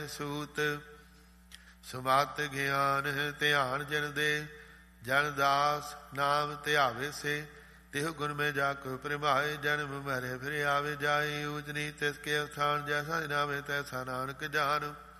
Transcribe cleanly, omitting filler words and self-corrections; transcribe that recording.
ਸੂਤ ਸੁਮਤ ਗਿਆਨ ਧਿਆਨ ਜਨ ਦੇ ਜਨ ਦਾਸ ਨਾਮ ਧਿਆਵੇ ਸੇ ਤਿਹੁ ਗੁਣ ਮੈਂ ਜਾ ਕੋ ਪ੍ਰਮਾਏ ਜਨਮ ਮਰੇ ਫਿਰ ਆਵੇ ਜਾਏ ਊਚ ਨੀ ਤਿਸ ਕੇ ਅਵਥਾਨ ਜੈਸਾ ਨਾਵੇ ਤੈਸਾ ਨਾਨਕ ਜਾਨ